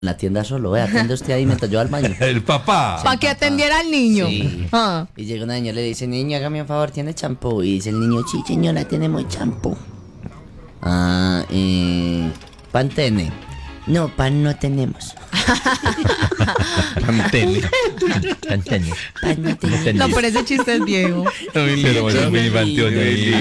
la tienda solo, atiende usted ahí mientras yo al baño. El papá. Para que atendiera al niño. Sí. Ah. Y llega una niña y le dice, niña, hágame un favor, ¿tiene champú? Y dice el niño, sí, señora, tenemos champú. Pantene. No, pan no tenemos. Antene. Pan no tenemos. No, pero ese chiste es viejo. Pero bueno, muy infantil.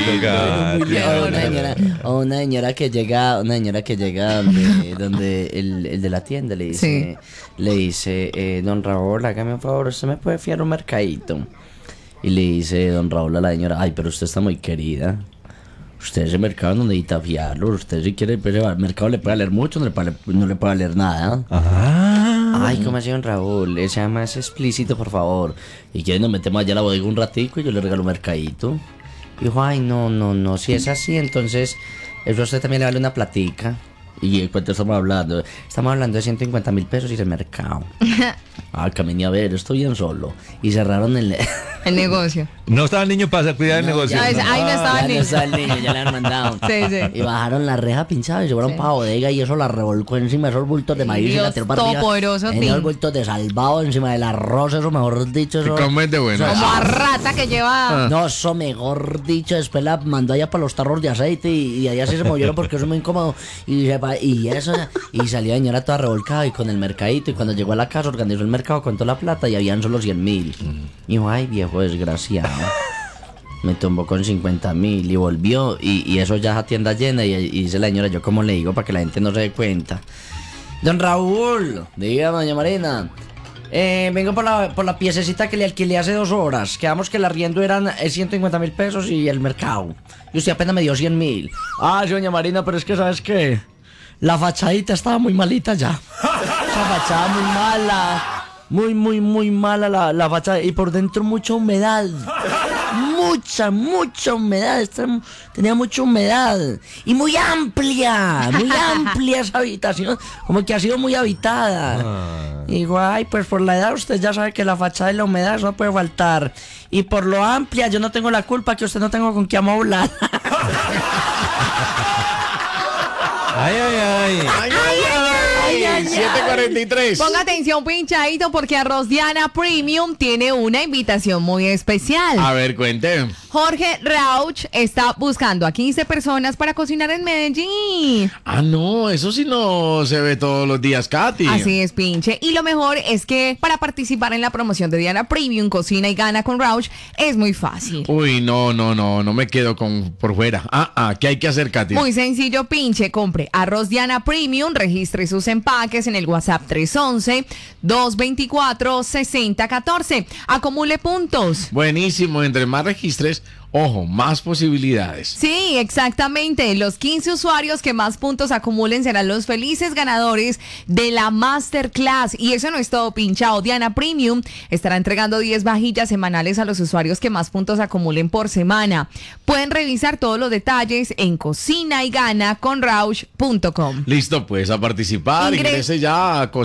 O una señora que llega donde el de la tienda le dice, don Raúl, hágame un favor, usted me puede fiar un mercadito. Y le dice don Raúl a la señora, ay, pero usted está muy querida. Usted ese mercado no necesita fiarlo. Usted si quiere, pues, el mercado le puede valer mucho, no le puede valer nada. Ay, ¿cómo así, don Raúl? Sea más explícito, por favor. Y que nos metemos allá a la bodega un ratico y yo le regalo un mercadito. Y dijo, ay, no, si es así, entonces eso a usted también le vale una platica. ¿Y cuánto estamos hablando? Estamos hablando de 150.000 pesos y el mercado. Caminé a ver, estoy bien solo. Y cerraron el negocio. No estaba el niño para cuidar el negocio. Ahí no estaba el niño. No estaba el niño, ya le han mandado. Sí. Y bajaron la reja pinchada y se fueron para bodega y eso la revolcó encima de esos bultos de maíz y la tiró para arriba. Todopoderoso, en esos bultos de salvado encima del arroz, eso mejor dicho. Eso, ¿Cómo es de bueno? Como a rata que lleva. no, eso mejor dicho, después la mandó allá para los tarros de aceite y allá sí se movieron porque eso es muy incómodo. Y salió la señora toda revolcada y con el mercadito. Y cuando llegó a la casa organizó el mercado, contó la plata y habían solo 100.000. Y dijo, ay, viejo desgraciado. Me tumbó con 50.000 y volvió. Y eso ya es a tienda llena. Y dice la señora, yo como le digo para que la gente no se dé cuenta. Don Raúl, dígame, doña Marina. Vengo por la piececita que le alquilé hace 2 horas. Quedamos que el arriendo eran 150.000 pesos y el mercado. Y usted apenas me dio 100.000. Ah, sí, doña Marina, pero es que, ¿sabes qué? La fachadita estaba muy malita ya. Esa fachada muy mala. Muy mala la fachada. Y por dentro mucha humedad. Mucha humedad. Tenía mucha humedad. Y muy amplia esa habitación. Como que ha sido muy habitada. Y digo, ay, pues por la edad usted ya sabe que la fachada y la humedad eso no puede faltar. Y por lo amplia yo no tengo la culpa que usted no tenga con qué amoblar. Ay. 7:43. Ponga atención, pinchadito, porque Arroz Diana Premium tiene una invitación muy especial. A ver, cuente. Jorge Rauch está buscando a 15 personas para cocinar en Medellín. No, eso sí no se ve todos los días, Katy. Así es, pinche. Y lo mejor es que para participar en la promoción de Diana Premium, Cocina y Gana con Rauch, es muy fácil. Uy, no me quedo por fuera. ¿Qué hay que hacer, Katy? Muy sencillo, pinche. Compre Arroz Diana Premium, registre sus empaques en el WhatsApp 311-224-6014. Acumule puntos. Buenísimo, entre más registres, ojo, más posibilidades. Sí, exactamente. Los 15 usuarios que más puntos acumulen serán los felices ganadores de la Masterclass. Y eso no es todo, pinchado. Diana Premium estará entregando 10 vajillas semanales a los usuarios que más puntos acumulen por semana. Pueden revisar todos los detalles en cocinayGanaconRauch.com. Listo, pues a participar. Ingrese ya a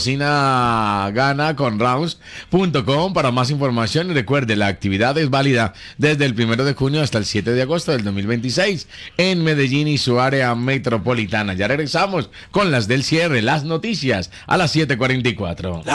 cocinaganaconRauch.com para más información. Y recuerde, la actividad es válida desde el 1 de junio hasta el 7 de agosto del 2026 en Medellín y su área metropolitana. Ya regresamos con las del cierre, las noticias a las 7:44.